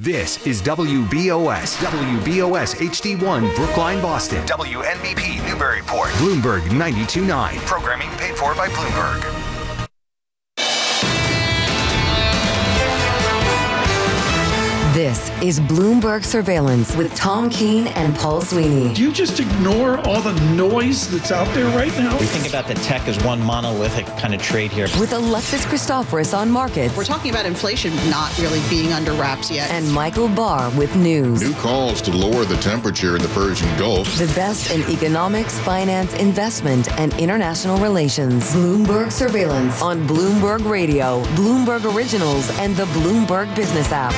This is WBOS HD1 Brookline, Boston. WNBP Newburyport. Bloomberg 92.9. Programming paid for by Bloomberg. This is Bloomberg Surveillance with Tom Keene and Paul Sweeney. Do you just ignore all the noise that's out there right now? We think about the tech as one monolithic kind of trade here. With Alexis Christoforous on markets. We're talking about inflation not really being under wraps yet. And Michael Barr with news. New calls to lower the temperature in the Persian Gulf. The best in economics, finance, investment, and international relations. Bloomberg Surveillance on Bloomberg Radio, Bloomberg Originals, and the Bloomberg Business app.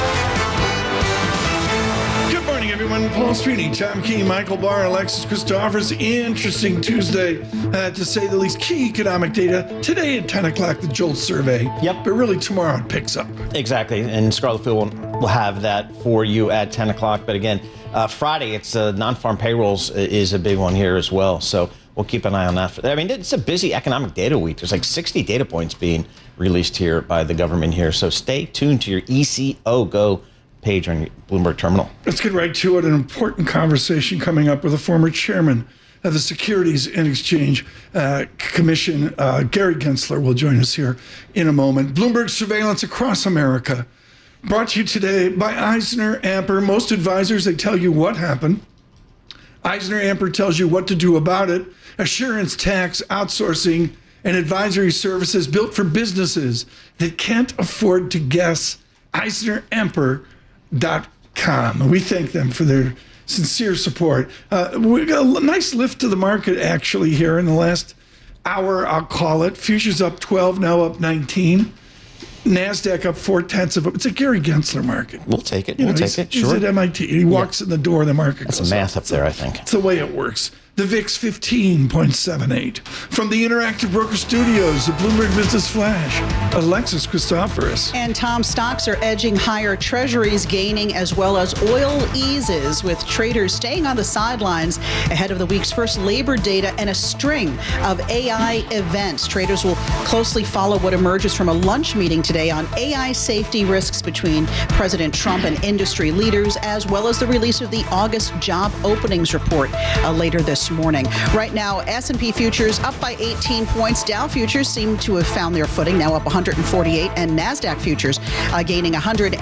Good morning, everyone. Paul Sweeney, Tom Keene, Michael Barr, Alexis Christoforous. Interesting Tuesday, to say the least. Key economic data today at 10 o'clock, the JOLTS survey. Yep. But really tomorrow it picks up. Exactly. And Scarlet Field will have that for you at 10 o'clock. But again, Friday, it's non-farm payrolls is a big one here as well. So we'll keep an eye on that. I mean, it's a busy economic data week. There's like 60 data points being released here by the government here. So stay tuned to your ECO Go page on your Bloomberg terminal. Let's get right to it. An important conversation coming up with a former chairman of the Securities and Exchange Commission. Gary Gensler will join us here in a moment. Bloomberg Surveillance across America, brought to you today by EisnerAmper. Most advisors, they tell you what happened. EisnerAmper tells you what to do about it. Assurance, tax, outsourcing, and advisory services built for businesses that can't afford to guess. EisnerAmper.com. We thank them for their sincere support. We got a nice lift to the market actually here in the last hour, I'll call it. Futures up 12, now up 19. NASDAQ up 0.4. It's a Gary Gensler market. We'll take it. We'll take it. Sure. He's at MIT. He walks in the door, the market goes That's some math up there, I think. It's the way it works. The VIX 15.78. From the Interactive Broker Studios, the Bloomberg Business Flash, Alexis Christoforous. And Tom, stocks are edging higher, treasuries gaining, as well as oil eases, with traders staying on the sidelines ahead of the week's first labor data and a string of AI events. Traders will closely follow what emerges from a lunch meeting today on AI safety risks between President Trump and industry leaders, as well as the release of the August job openings report later this morning. Right now, S&P futures up by 18 points. Dow futures seem to have found their footing, now up 148, and NASDAQ futures gaining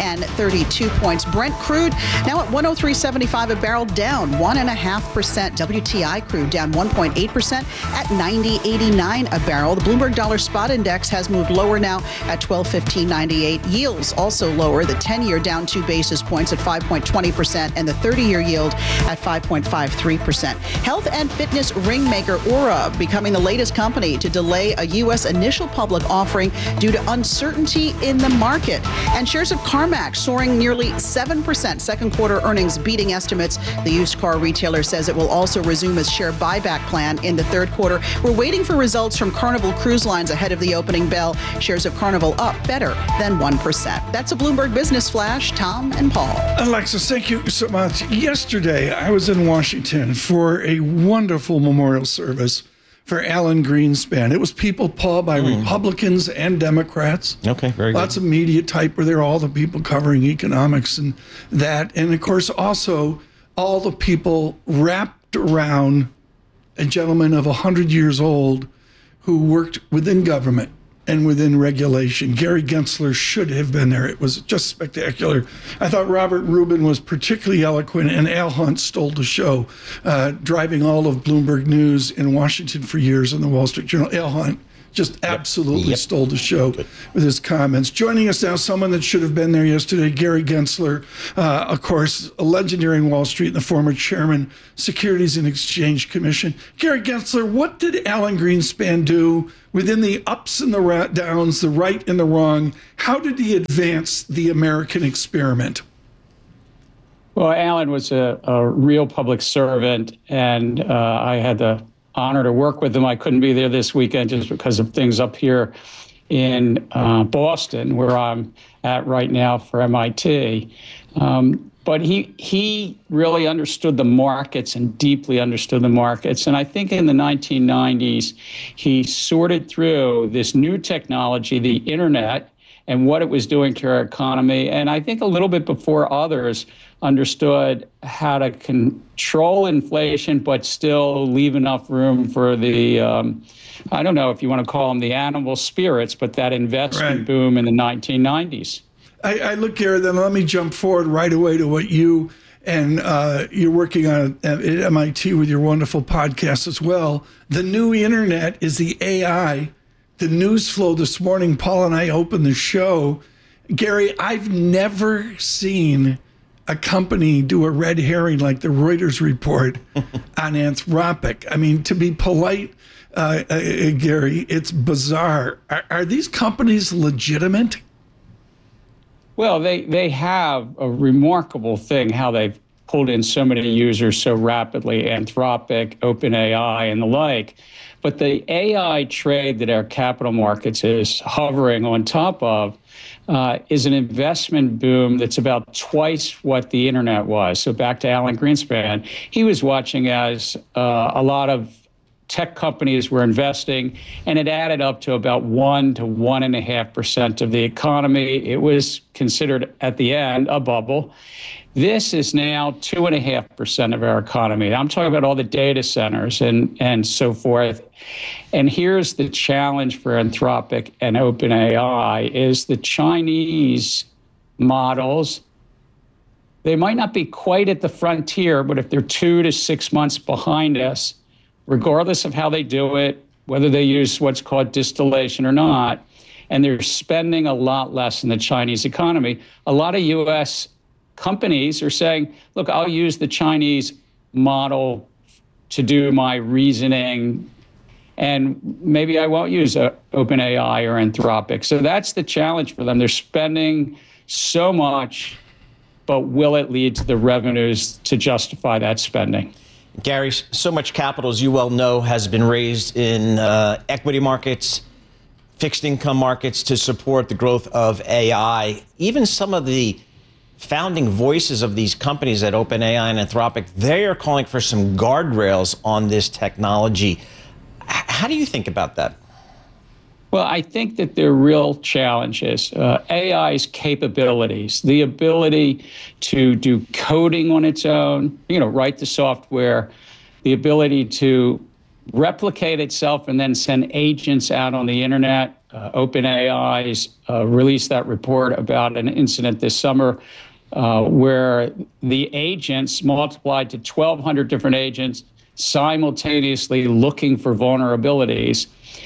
132 points. Brent crude now at 103.75 a barrel, down 1.5%. WTI crude down 1.8% at 90.89 a barrel. The Bloomberg Dollar Spot Index has moved lower now at 1215.98. Yields also lower. The 10-year down 2 basis points at 5.20%, and the 30-year yield at 5.53%. Health and fitness ring maker Oura becoming the latest company to delay a U.S. initial public offering due to uncertainty in the market. And shares of CarMax soaring nearly 7%. Second quarter earnings beating estimates. The used car retailer says it will also resume its share buyback plan in the third quarter. We're waiting for results from Carnival Cruise Lines ahead of the opening bell. Shares of Carnival up better than 1%. That's a Bloomberg Business Flash. Tom and Paul. Alexis, thank you so much. Yesterday, I was in Washington for a wonderful memorial service for Alan Greenspan. It was people, Paul, by Republicans and Democrats. Okay, very good. Lots of media type were there, all the people covering economics and that. And of course, also all the people wrapped around a gentleman of 100 years old who worked within government and within regulation. Gary Gensler should have been there. It was just spectacular. I thought Robert Rubin was particularly eloquent, and Al Hunt stole the show, driving all of Bloomberg News in Washington for years in the Wall Street Journal. Al Hunt just absolutely stole the show with his comments. Joining us now, someone that should have been there yesterday, Gary Gensler, of course, a legendary in Wall Street and the former chairman, Securities and Exchange Commission. Gary Gensler, what did Alan Greenspan do within the ups and the downs, the right and the wrong? How did he advance the American experiment? Well, Alan was a real public servant, and I had the honor to work with him. I couldn't be there this weekend just because of things up here in Boston, where I'm at right now for MIT. But he really understood the markets and deeply understood the markets. And I think in the 1990s, he sorted through this new technology, the internet, and what it was doing to our economy. And I think a little bit before others understood how to control inflation, but still leave enough room for the, I don't know if you want to call them the animal spirits, but that investment boom in the 1990s. I look, Gary, then let me jump forward right away to what you and you're working on at MIT with your wonderful podcast as well. The new internet is the AI. The news flow this morning, Paul and I opened the show. Gary, I've never seen a company do a red herring like the Reuters report on Anthropic. I mean, to be polite, Gary, it's bizarre. Are these companies legitimate? Well, they have a remarkable thing, how they've pulled in so many users so rapidly, Anthropic, OpenAI, and the like. But the AI trade that our capital markets is hovering on top of is an investment boom that's about twice what the internet was. So back to Alan Greenspan, he was watching as a lot of tech companies were investing, and it added up to about 1 to 1.5% of the economy. It was considered at the end a bubble. This is now 2.5% of our economy. I'm talking about all the data centers and so forth. And here's the challenge for Anthropic and OpenAI is the Chinese models. They might not be quite at the frontier, but if they're 2 to 6 months behind us, regardless of how they do it, whether they use what's called distillation or not, and they're spending a lot less in the Chinese economy, a lot of U.S. companies are saying, look, I'll use the Chinese model to do my reasoning, and maybe I won't use OpenAI or Anthropic. So that's the challenge for them. They're spending so much, but will it lead to the revenues to justify that spending? Gary, so much capital, as you well know, has been raised in equity markets, fixed income markets to support the growth of AI. Even some of the founding voices of these companies at OpenAI and Anthropic, they are calling for some guardrails on this technology. How do you think about that? Well, I think that there are real challenges. AI's capabilities, the ability to do coding on its own, write the software, the ability to replicate itself and then send agents out on the internet. OpenAI's released that report about an incident this summer where the agents multiplied to 1,200 different agents simultaneously looking for vulnerabilities.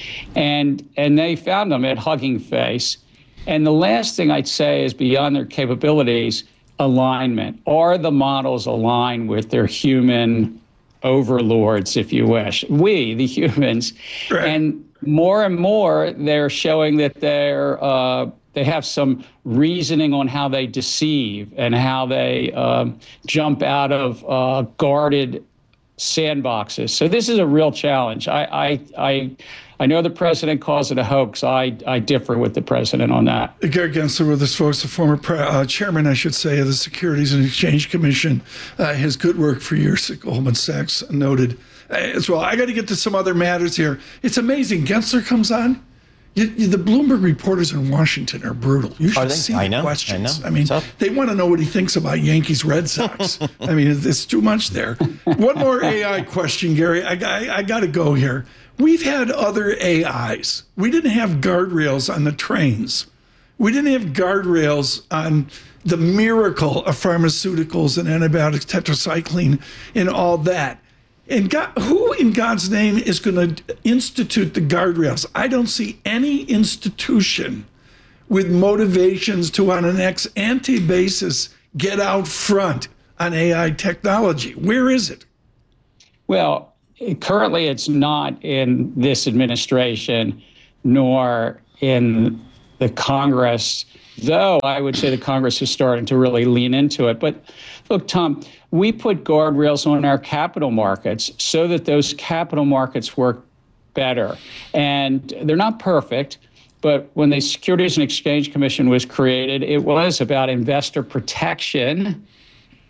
And they found them at Hugging Face. And the last thing I'd say is beyond their capabilities, alignment. Are the models aligned with their human overlords, if you wish? We, the humans. Right. And more, they're showing that they have some reasoning on how they deceive and how they jump out of guarded sandboxes. So this is a real challenge. I know the president calls it a hoax. I differ with the president on that. Gary Gensler with us, folks, the former chairman, I should say, of the Securities and Exchange Commission. His good work for years at Goldman Sachs noted as well. I got to get to some other matters here. It's amazing. Gensler comes on. The Bloomberg reporters in Washington are brutal. You should see the questions. I mean, they want to know what he thinks about Yankees Red Sox. I mean, it's too much there. One more AI question, Gary. I got to go here. We've had other AIs. We didn't have guardrails on the trains. We didn't have guardrails on the miracle of pharmaceuticals and antibiotics, tetracycline, and all that. And who in God's name is going to institute the guardrails? I don't see any institution with motivations to, on an ex-ante basis, get out front on AI technology. Where is it? Well, currently it's not in this administration nor in the Congress, though I would say the Congress is starting to really lean into it. But look, Tom, we put guardrails on our capital markets so that those capital markets work better. And they're not perfect, but when the Securities and Exchange Commission was created, it was about investor protection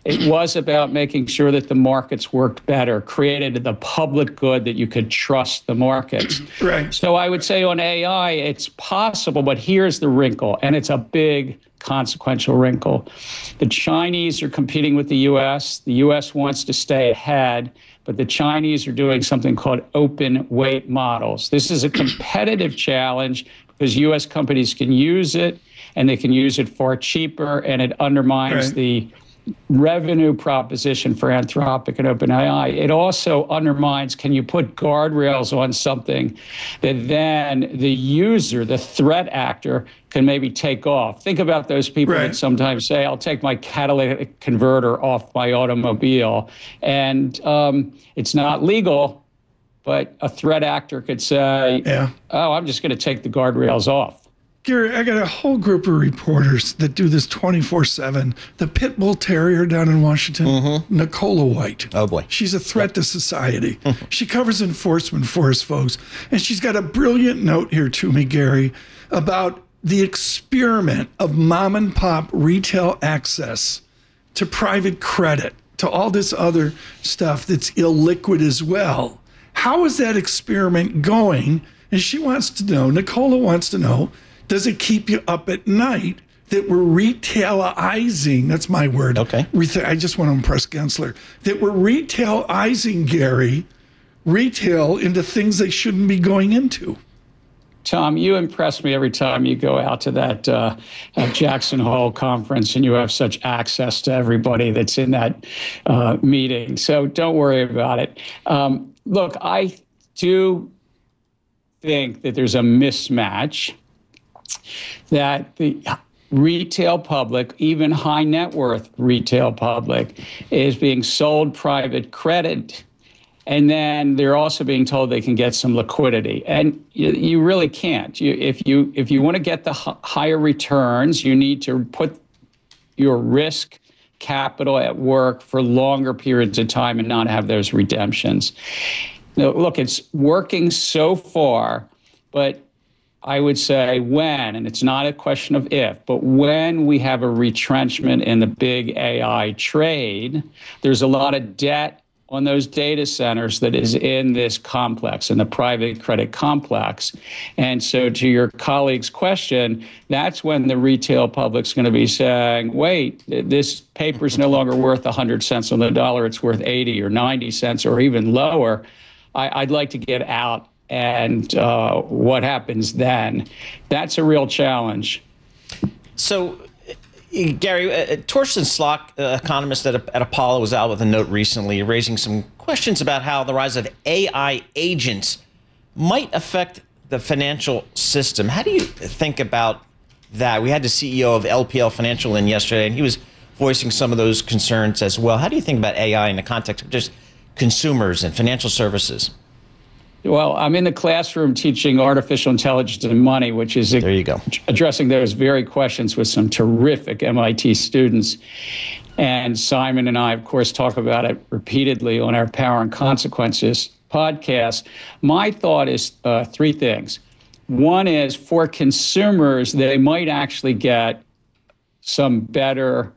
It was about making sure that the markets worked better, created the public good that you could trust the markets. Right. So I would say on AI, it's possible, but here's the wrinkle, and it's a big consequential wrinkle. The Chinese are competing with the U.S. The U.S. wants to stay ahead, but the Chinese are doing something called open weight models. This is a competitive challenge because U.S. companies can use it, and they can use it far cheaper, and it undermines the revenue proposition for Anthropic and OpenAI. It also undermines, can you put guardrails on something that then the user, the threat actor, can maybe take off? Think about those people that sometimes say, I'll take my catalytic converter off my automobile. And it's not legal, but a threat actor could say, oh, I'm just going to take the guardrails off. Gary, I got a whole group of reporters that do this 24/7. The pit bull terrier down in Washington, Nicola White. Oh, boy. She's a threat to society. She covers enforcement for us, folks. And she's got a brilliant note here to me, Gary, about the experiment of mom and pop retail access to private credit, to all this other stuff that's illiquid as well. How is that experiment going? And she wants to know, Nicola wants to know, does it keep you up at night that we're retailizing, that's my word. Okay. I just want to impress Gensler, that we're retailizing, Gary, retail into things they shouldn't be going into. Tom, you impress me every time you go out to that Jackson Hole conference and you have such access to everybody that's in that meeting. So don't worry about it. Look, I do think that there's a mismatch that the retail public, even high net worth retail public, is being sold private credit. And then they're also being told they can get some liquidity. And you really can't. If you want to get the higher returns, you need to put your risk capital at work for longer periods of time and not have those redemptions. Now, look, it's working so far, but I would say when, and it's not a question of if, but when we have a retrenchment in the big AI trade, there's a lot of debt on those data centers that is in this complex, in the private credit complex. And so to your colleague's question, that's when the retail public's going to be saying, wait, this paper's no longer worth 100 cents on the dollar, it's worth 80 or 90 cents or even lower. I'd like to get out. And what happens then? That's a real challenge. So, Gary, Torsten Slok, economist at Apollo, was out with a note recently raising some questions about how the rise of AI agents might affect the financial system. How do you think about that? We had the CEO of LPL Financial in yesterday, and he was voicing some of those concerns as well. How do you think about AI in the context of just consumers and financial services? Well, I'm in the classroom teaching artificial intelligence and money, which is there you go. Addressing those very questions with some terrific MIT students. And Simon and I, of course, talk about it repeatedly on our Power and Consequences podcast. My thought is three things. One is for consumers, they might actually get some better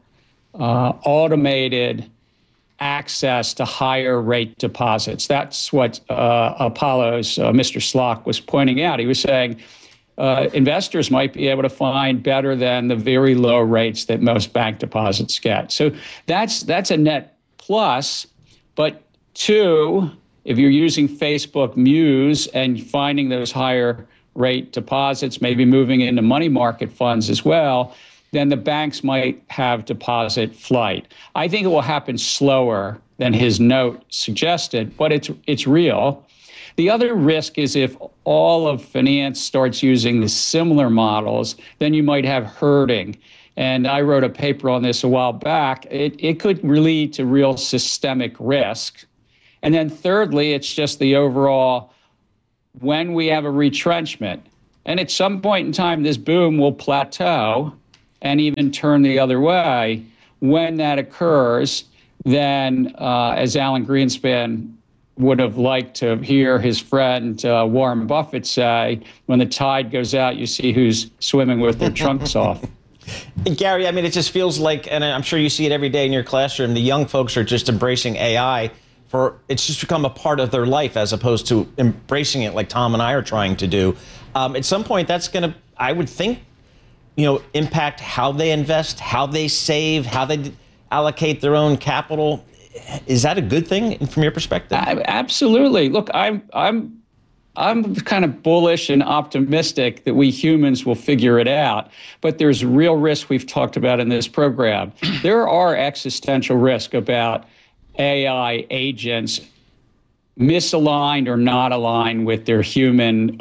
automated access to higher rate deposits. That's what Apollo's Mr. Slok was pointing out. He was saying investors might be able to find better than the very low rates that most bank deposits get. So that's a net plus. But two, if you're using Facebook Muse and finding those higher rate deposits, maybe moving into money market funds as well, then the banks might have deposit flight. I think it will happen slower than his note suggested, but it's real. The other risk is if all of finance starts using the similar models, then you might have herding. And I wrote a paper on this a while back. It could lead to real systemic risk. And then thirdly, it's just the overall, when we have a retrenchment, and at some point in time, this boom will plateau and even turn the other way. When that occurs, then as Alan Greenspan would have liked to hear his friend Warren Buffett say, when the tide goes out, you see who's swimming with their trunks off. Gary, I mean, it just feels like, and I'm sure you see it every day in your classroom, the young folks are just embracing AI it's just become a part of their life as opposed to embracing it like Tom and I are trying to do. At some point, that's going to, I would think, impact how they invest, how they save, how they allocate their own capital. Is that a good thing from your perspective? Absolutely. Look, I'm kind of bullish and optimistic that we humans will figure it out. But there's real risk we've talked about in this program. There are existential risks about AI agents misaligned or not aligned with their human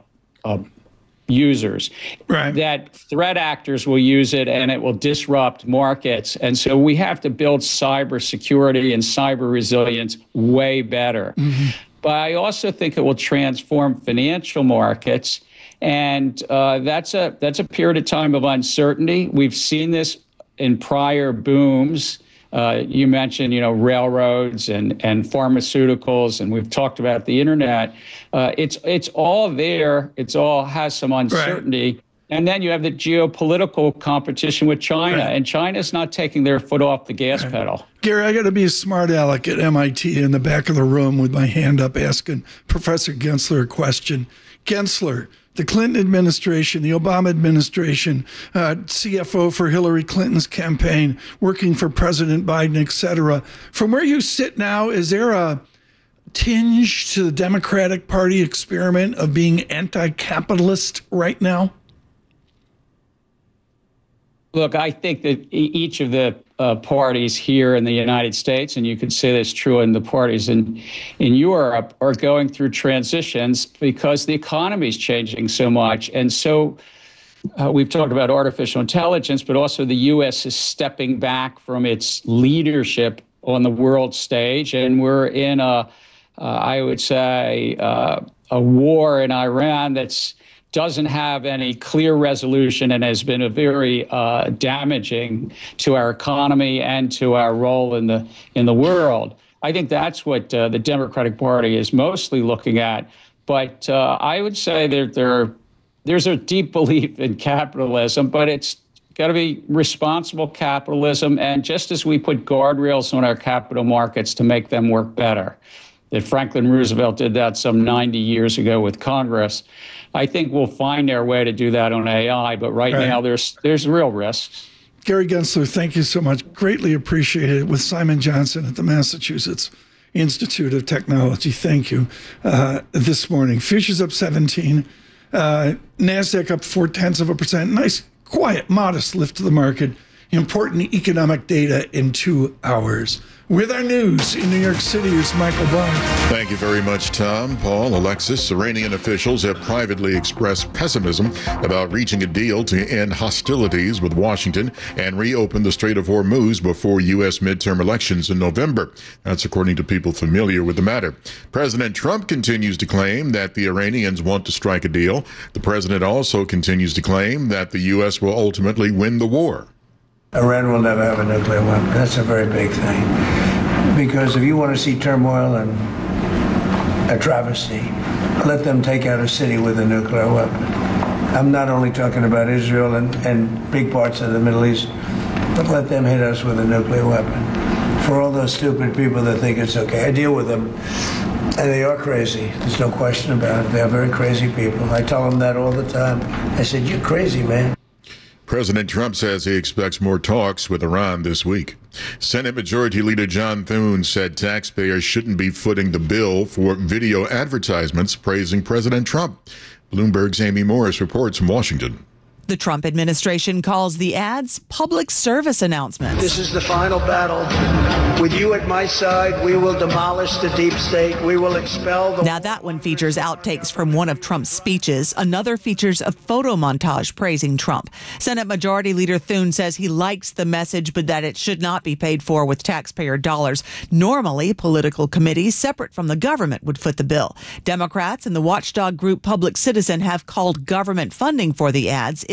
users. Right. That threat actors will use it and it will disrupt markets. And so we have to build cybersecurity and cyber resilience way better. Mm-hmm. But I also think it will transform financial markets. And that's a period of time of uncertainty. We've seen this in prior booms. You mentioned, railroads and pharmaceuticals, and we've talked about the internet. It's all there. It's all has some uncertainty. Right. And then you have the geopolitical competition with China, right. And China's not taking their foot off the gas pedal. Gary, I got to be a smart aleck at MIT in the back of the room with my hand up asking Professor Gensler a question. Gensler, the Clinton administration, the Obama administration, CFO for Hillary Clinton's campaign, working for President Biden, et cetera. From where you sit now, is there a tinge to the Democratic Party experiment of being anti-capitalist right now? Look, I think that each of the parties here in the United States, and you could say that's true in the parties in Europe, are going through transitions because the economy is changing so much. And so we've talked about artificial intelligence, but also the U.S. is stepping back from its leadership on the world stage. And we're in I would say, a war in Iran that's doesn't have any clear resolution and has been a very damaging to our economy and to our role in the world. I think that's what the Democratic Party is mostly looking at. But I would say that there's a deep belief in capitalism, but it's got to be responsible capitalism. And just as we put guardrails on our capital markets to make them work better, that Franklin Roosevelt did that some 90 years ago with Congress, I think we'll find our way to do that on AI, but right now there's real risks. Gary Gensler, thank you so much. Greatly appreciated with Simon Johnson at the Massachusetts Institute of Technology. Thank you. This morning, futures up 17, NASDAQ up 0.4%. Nice, quiet, modest lift to the market. Important economic data in 2 hours. With our news in New York City, here's Michael Barr. Thank you very much, Tom. Paul, Alexis, Iranian officials have privately expressed pessimism about reaching a deal to end hostilities with Washington and reopen the Strait of Hormuz before U.S. midterm elections in November. That's according to people familiar with the matter. President Trump continues to claim that the Iranians want to strike a deal. The president also continues to claim that the U.S. will ultimately win the war. Iran will never have a nuclear weapon. That's a very big thing. Because if you want to see turmoil and a travesty, let them take out a city with a nuclear weapon. I'm not only talking about Israel and big parts of the Middle East, but let them hit us with a nuclear weapon. For all those stupid people that think it's okay, I deal with them. And they are crazy. There's no question about it. They are very crazy people. I tell them that all the time. I said, you're crazy, man. President Trump says he expects more talks with Iran this week. Senate Majority Leader John Thune said taxpayers shouldn't be footing the bill for video advertisements praising President Trump. Bloomberg's Amy Morris reports from Washington. The Trump administration calls the ads public service announcements. This is the final battle. With you at my side, we will demolish the deep state. We will expel the... Now that one features outtakes from one of Trump's speeches. Another features a photo montage praising Trump. Senate Majority Leader Thune says he likes the message, but that it should not be paid for with taxpayer dollars. Normally, political committees separate from the government would foot the bill. Democrats and the watchdog group Public Citizen have called government funding for the ads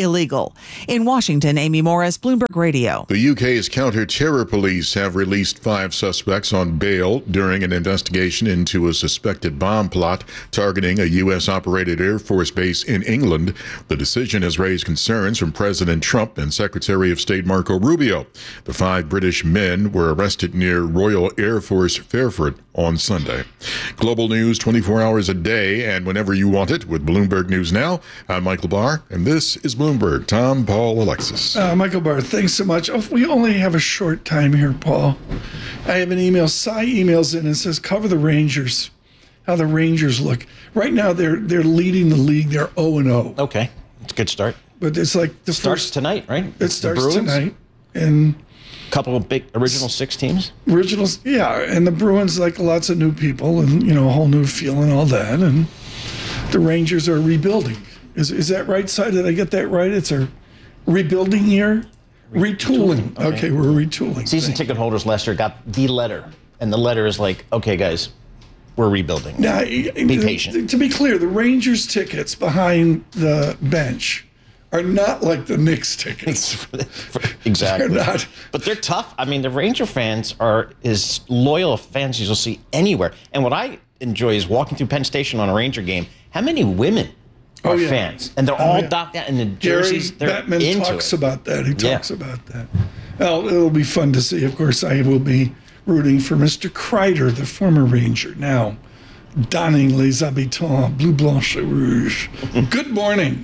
illegal. In Washington, Amy Morris, Bloomberg Radio. The UK's counter-terror police have released 5 suspects on bail during an investigation into a suspected bomb plot targeting a U.S.-operated Air Force base in England. The decision has raised concerns from President Trump and Secretary of State Marco Rubio. The 5 British men were arrested near Royal Air Force Fairford on Sunday. Global news 24 hours a day and whenever you want it with Bloomberg News Now. I'm Michael Barr, and this is Bloomberg. Tom, Paul, Alexis. Michael Barr, thanks so much. Oh, we only have a short time here, Paul. I have an email. Cy emails in and says, cover the Rangers, how the Rangers look. Right now, they're leading the league. They're 0-0. Okay, it's a good start. But it's like the starts first tonight, right? It starts tonight, and couple of big original 6 teams. Originals, yeah, and the Bruins like lots of new people, and a whole new feel and all that, and the Rangers are rebuilding. Is that right, Cy? Did I get that right? It's a rebuilding year, retooling. Okay, we're retooling. Season ticket holders, Lester, got the letter, and the letter is like, okay, guys, we're rebuilding. Now, be patient. To be clear, the Rangers tickets behind the bench are not like the Knicks tickets. Exactly. They're not. But they're tough. I mean, the Ranger fans are as loyal fans as you'll see anywhere. And what I enjoy is walking through Penn Station on a Ranger game. How many women are fans? And they're all docked out in the jerseys. Gary They're Bettman into talks it. about that. He talks about that. Well, it'll be fun to see. Of course, I will be rooting for Mr. Kreider, the former Ranger, now donning les habitants bleu, blanche, et rouge. Good morning.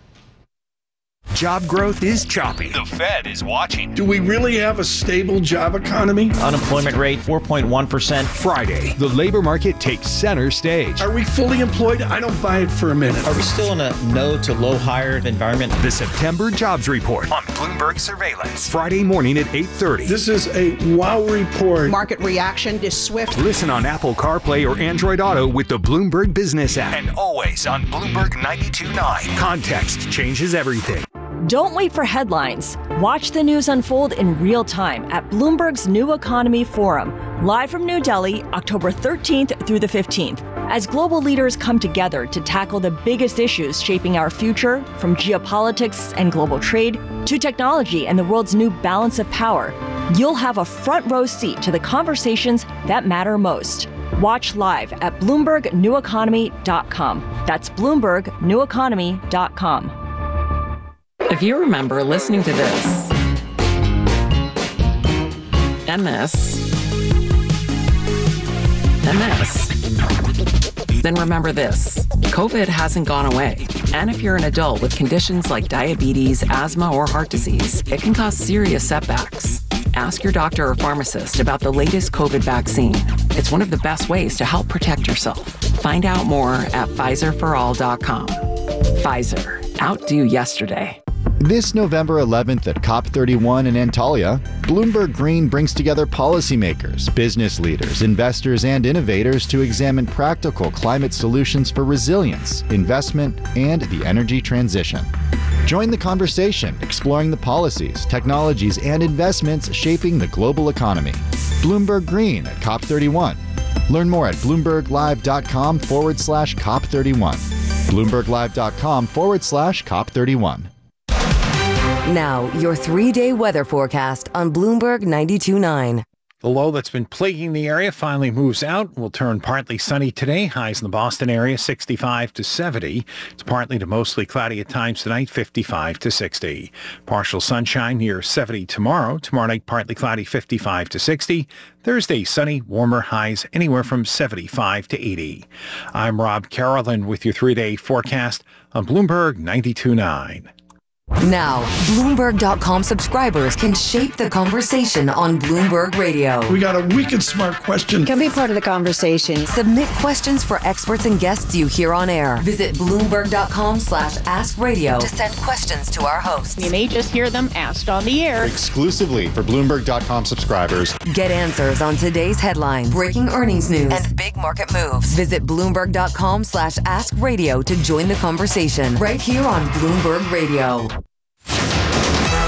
Job growth is choppy. The Fed is watching. Do we really have a stable job economy? Unemployment rate, 4.1%. Friday, the labor market takes center stage. Are we fully employed? I don't buy it for a minute. Are we still in a no to low hired environment? The September Jobs Report on Bloomberg Surveillance. Friday morning at 8:30. This is a wow report. Market reaction is swift. Listen on Apple CarPlay or Android Auto with the Bloomberg Business app. And always on Bloomberg 92.9. Context changes everything. Don't wait for headlines. Watch the news unfold in real time at Bloomberg's New Economy Forum, live from New Delhi, October 13th through the 15th, as global leaders come together to tackle the biggest issues shaping our future, from geopolitics and global trade to technology and the world's new balance of power. You'll have a front row seat to the conversations that matter most. Watch live at BloombergNewEconomy.com. That's BloombergNewEconomy.com. If you remember listening to this, and this, and this, then remember this. COVID hasn't gone away. And if you're an adult with conditions like diabetes, asthma, or heart disease, it can cause serious setbacks. Ask your doctor or pharmacist about the latest COVID vaccine. It's one of the best ways to help protect yourself. Find out more at PfizerForAll.com. Pfizer. Outdo yesterday. This November 11th at COP31 in Antalya, Bloomberg Green brings together policymakers, business leaders, investors, and innovators to examine practical climate solutions for resilience, investment, and the energy transition. Join the conversation, exploring the policies, technologies, and investments shaping the global economy. Bloomberg Green at COP31. Learn more at BloombergLive.com/COP31. BloombergLive.com/COP31. Now, your 3-day weather forecast on Bloomberg 92.9. The low that's been plaguing the area finally moves out. Will turn partly sunny today. Highs in the Boston area, 65 to 70. It's partly to mostly cloudy at times tonight, 55 to 60. Partial sunshine near 70 tomorrow. Tomorrow night, partly cloudy, 55 to 60. Thursday, sunny, warmer, highs anywhere from 75 to 80. I'm Rob Carolyn with your 3-day forecast on Bloomberg 92.9. Now, Bloomberg.com subscribers can shape the conversation on Bloomberg Radio. We got a wicked smart question. Can be part of the conversation. Submit questions for experts and guests you hear on air. Visit Bloomberg.com/AskRadio to send questions to our hosts. You may just hear them asked on the air. Exclusively for Bloomberg.com subscribers. Get answers on today's headlines, breaking earnings news, and big market moves. Visit Bloomberg.com/AskRadio to join the conversation right here on Bloomberg Radio.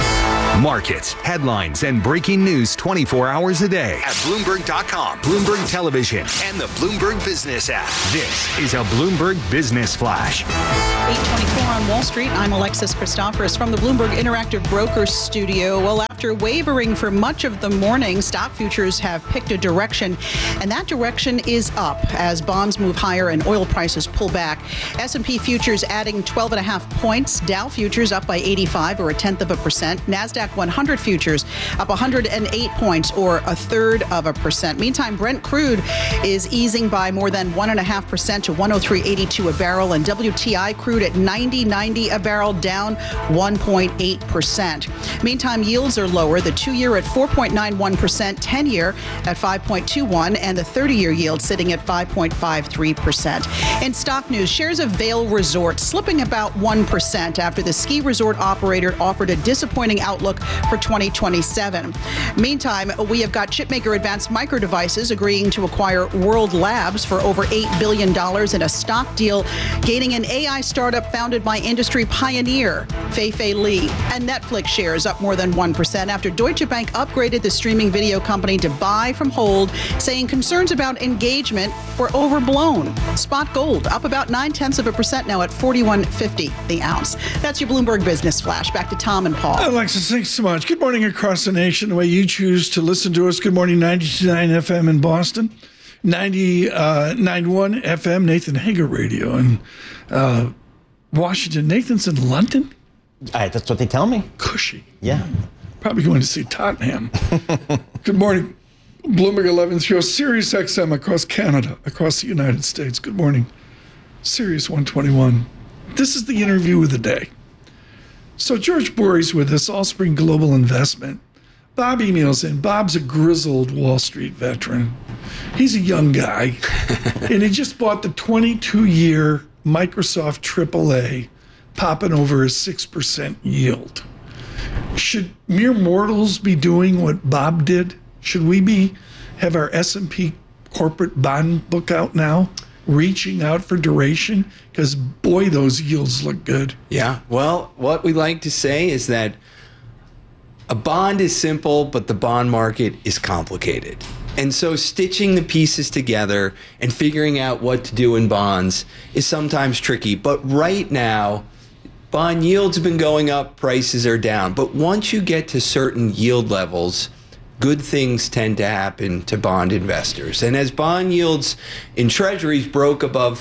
Markets, headlines, and breaking news 24 hours a day at Bloomberg.com, Bloomberg Television, and the Bloomberg Business app. This is a Bloomberg Business Flash. 8:24 on Wall Street. I'm Alexis Christoforous from the Bloomberg Interactive Brokers studio. Well, after wavering for much of the morning, stock futures have picked a direction, and that direction is up as bonds move higher and oil prices pull back. S&P futures adding 12.5 points. Dow futures up by 85 or 0.1%. NASDAQ 100 futures up 108 points or 0.33%. Meantime, Brent crude is easing by more than 1.5% to 103.82 a barrel, and WTI crude at 90.90 a barrel, down 1.8%. Meantime, yields are lower. The 2-year at 4.91%, 10-year at 5.21, and the 30-year yield sitting at 5.53%. In stock news, shares of Vail Resort slipping about 1% after the ski resort operator offered a disappointing outlook for 2027. Meantime, we have got chipmaker Advanced Micro Devices agreeing to acquire World Labs for over $8 billion in a stock deal, gaining an AI startup founded by industry pioneer Fei-Fei Li. And Netflix shares up more than 1% after Deutsche Bank upgraded the streaming video company to buy from hold, saying concerns about engagement were overblown. Spot gold up about 0.9% now at $41.50 the ounce. That's your Bloomberg Business Flash. Back to Tom and Paul. Alexis, thanks so much. Good morning across the nation, the way you choose to listen to us. Good morning, 92.9 FM in Boston, 90.1 FM, Nathan Hager Radio in Washington. Nathan's in London? That's what they tell me. Cushy. Yeah. Probably going to see Tottenham. Good morning. Bloomberg 1130, Sirius XM across Canada, across the United States. Good morning. Sirius 121. This is the interview of the day. So George Bory's with us, Allspring Global Investment. Bob emails in. Bob's a grizzled Wall Street veteran. He's a young guy, and he just bought the 22-year Microsoft AAA, popping over a 6% yield. Should mere mortals be doing what Bob did? Should we have our S&P corporate bond book out now, reaching out for duration? Because, boy, those yields look good. Yeah. Well, what we like to say is that a bond is simple, but the bond market is complicated. And so stitching the pieces together and figuring out what to do in bonds is sometimes tricky. But right now, bond yields have been going up, prices are down. But once you get to certain yield levels, good things tend to happen to bond investors. And as bond yields in treasuries broke above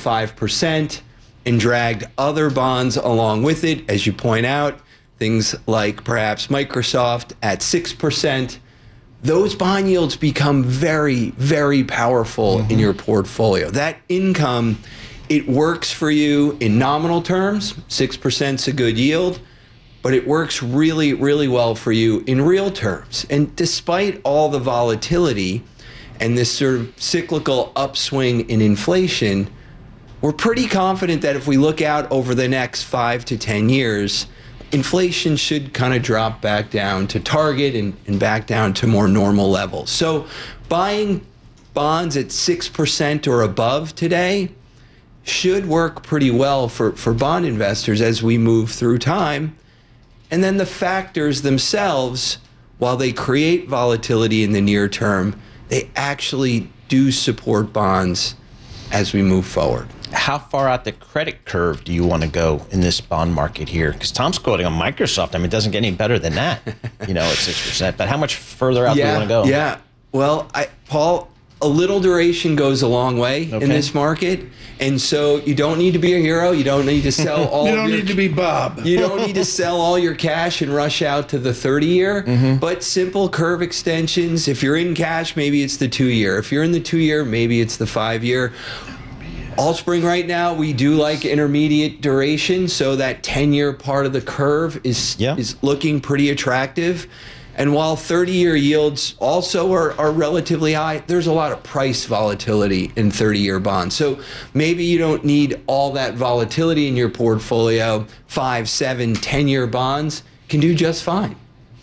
5% and dragged other bonds along with it, as you point out, things like perhaps Microsoft at 6%, those bond yields become very, very powerful in your portfolio. That income, it works for you in nominal terms. 6% is a good yield, but it works really, really well for you in real terms. And despite all the volatility and this sort of cyclical upswing in inflation, we're pretty confident that if we look out over the next 5 to 10 years, inflation should kind of drop back down to target and back down to more normal levels. So buying bonds at 6% or above today should work pretty well for bond investors as we move through time. And then the factors themselves, while they create volatility in the near term, they actually do support bonds as we move forward. How far out the credit curve do you want to go in this bond market here? Because Tom's quoting on Microsoft. I mean, it doesn't get any better than that, at 6%. But how much further out do you want to go? Yeah. Well, Paul, a little duration goes a long way in this market. And so you don't need to be a hero. You don't need to sell all You don't need to be Bob. You don't need to sell all your cash and rush out to the 30-year. But simple curve extensions, if you're in cash, maybe it's the 2-year. If you're in the 2-year, maybe it's the 5-year. Allspring right now, we do like intermediate duration, so that 10-year part of the curve is looking pretty attractive. And while 30-year yields also are relatively high, there's a lot of price volatility in 30-year bonds. So maybe you don't need all that volatility in your portfolio. 5, 7, 10-year bonds can do just fine.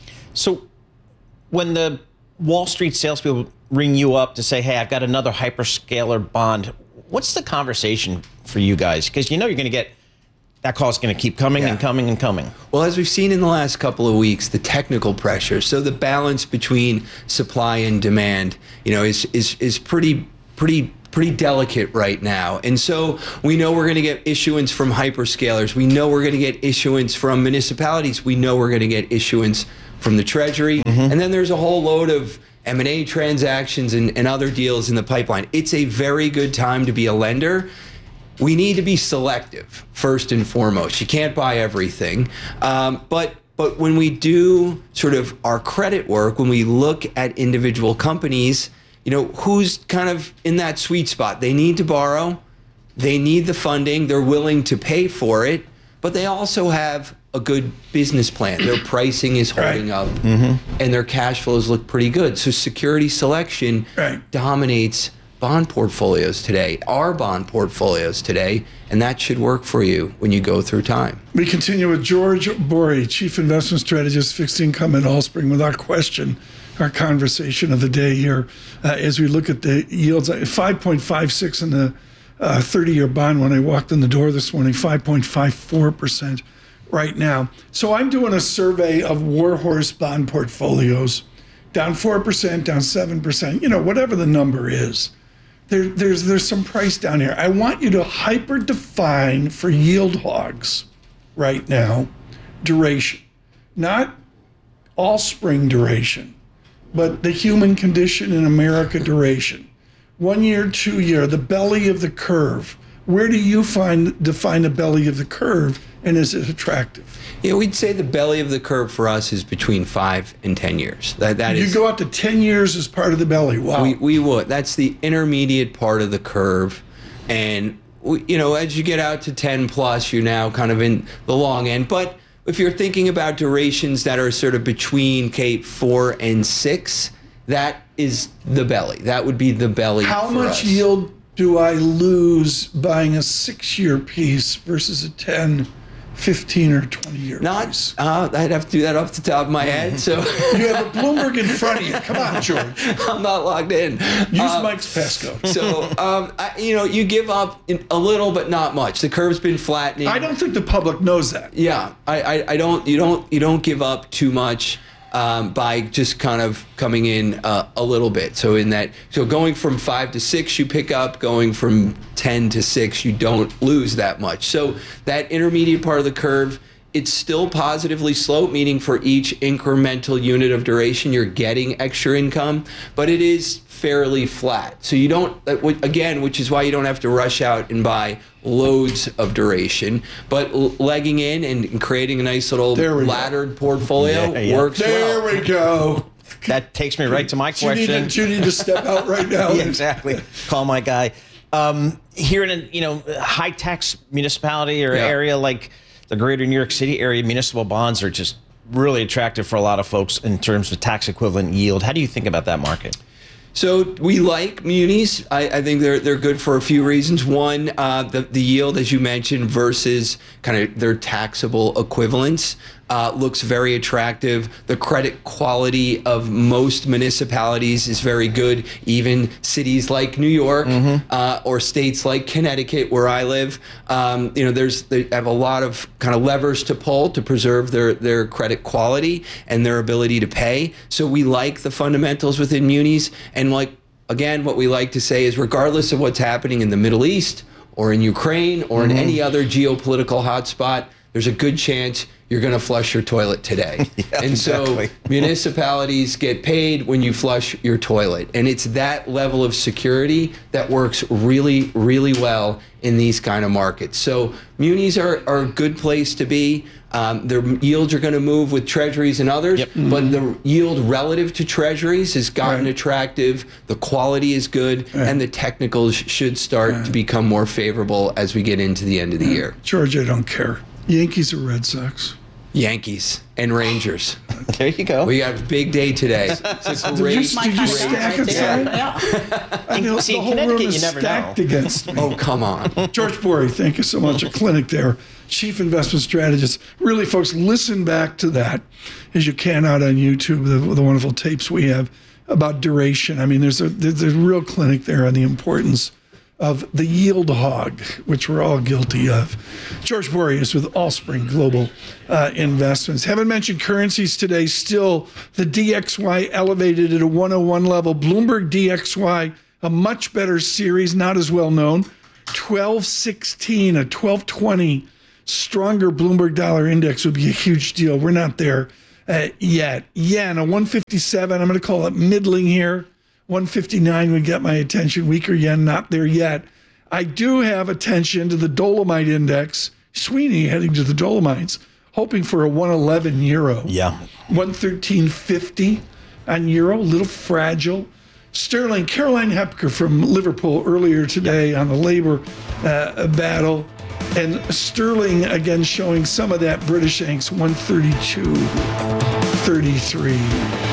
So when the Wall Street salespeople ring you up to say, hey, I've got another hyperscaler bond, what's the conversation for you guys? Because you're going to get that call is going to keep coming and coming and coming. Well, as we've seen in the last couple of weeks, the technical pressure, so the balance between supply and demand, is pretty delicate right now. And so we know we're going to get issuance from hyperscalers. We know we're going to get issuance from municipalities. We know we're going to get issuance from the Treasury. And then there's a whole load of M&A transactions and other deals in the pipeline. It's a very good time to be a lender. We need to be selective, first and foremost. You can't buy everything. But when we do sort of our credit work, when we look at individual companies, who's kind of in that sweet spot? They need to borrow, they need the funding, they're willing to pay for it, but they also have a good business plan. Their pricing is holding up, and their cash flows look pretty good. So security selection dominates bond portfolios today, our bond portfolios today, and that should work for you when you go through time. We continue with George Bory, Chief Investment Strategist, Fixed Income at Allspring, without question. Our conversation of the day here as we look at the yields. 5.56 in the 30-year bond when I walked in the door this morning, 5.54% right now. So I'm doing a survey of Warhorse bond portfolios, down 4%, down 7%, whatever the number is. There's some price down here. I want you to hyper define for yield hogs right now duration, not Allspring duration, but the human condition in America duration. 1 year, 2 year, the belly of the curve. Where do you define the belly of the curve, and is it attractive? Yeah, we'd say the belly of the curve for us is between 5 and 10 years. You go out to 10 years as part of the belly. Wow. We would. That's the intermediate part of the curve. And, as you get out to 10 plus, you're now kind of in the long end. But if you're thinking about durations that are sort of between 4 and 6, that is the belly. That would be the belly. How for much us. yield do I lose buying a 6-year piece versus a 10, 15, or 20-year piece? I'd have to do that off the top of my head. So you have a Bloomberg in front of you. Come on, George. I'm not logged in. Use Mike's passcode. So, you give up a little, but not much. The curve's been flattening. I don't think the public knows that. Yeah, I don't. You don't give up too much by just kind of coming in a little bit. So going from 5 to 6, you pick up. Going from 10 to 6, you don't lose that much. So that intermediate part of the curve, it's still positively sloped, meaning for each incremental unit of duration, you're getting extra income, but it is fairly flat. So you don't, again, which is why you don't have to rush out and buy loads of duration, but legging in and creating a nice little laddered portfolio works well. There we go. That takes me right to my question. You need to step out right now. Yeah, exactly. Call my guy. Here in a high tax municipality or area like the greater New York City area, municipal bonds are just really attractive for a lot of folks in terms of tax equivalent yield. How do you think about that market? So we like munis. I think they're good for a few reasons. One, the yield, as you mentioned, versus kind of their taxable equivalents looks very attractive. The credit quality of most municipalities is very good. Even cities like New York or states like Connecticut, where I live, they have a lot of kind of levers to pull to preserve their credit quality and their ability to pay. So we like the fundamentals within munis. And again, what we like to say is regardless of what's happening in the Middle East or in Ukraine or in any other geopolitical hotspot, there's a good chance you're going to flush your toilet today. So municipalities get paid when you flush your toilet. And it's that level of security that works really, really well in these kind of markets. So munis are a good place to be. Their yields are going to move with treasuries and others, but the yield relative to treasuries has gotten attractive. The quality is good, and the technicals should start to become more favorable as we get into the end of the year. George, I don't care. Yankees or Red Sox? Yankees and Rangers. There you go. We have a big day today. It's a great, Did you stack it? See, in Connecticut, you never know. Against me. Oh, come on. George Bory, thank you so much. A clinic there. Chief Investment Strategist. Really, folks, listen back to that as you can out on YouTube, the wonderful tapes we have about duration. I mean, there's a real clinic there on the importance of the yield hog, which we're all guilty of. George Boreas with Allspring Global Investments. Haven't mentioned currencies today. Still, the DXY elevated at a 101 level. Bloomberg DXY, a much better series, not as well known. 1216, a 1220 stronger Bloomberg dollar index would be a huge deal. We're not there yet. Yen, a 157. I'm going to call it middling here. 159 would get my attention. Weaker yen, not there yet. I do have attention to the Dolomite Index. Sweeney heading to the Dolomites, hoping for a 111 euro. Yeah. 113.50 on euro, a little fragile. Sterling, Caroline Hepker from Liverpool earlier today on the labor battle. And sterling, again, showing some of that British angst, 132.33.